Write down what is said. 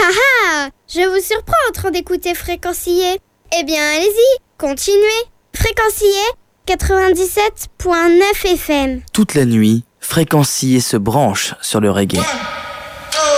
Ah ah! Je vous surprends en train d'écouter Fréquencier. Eh bien, allez-y, continuez. Fréquencier 97.9 FM. Toute la nuit, Fréquencier se branche sur le reggae.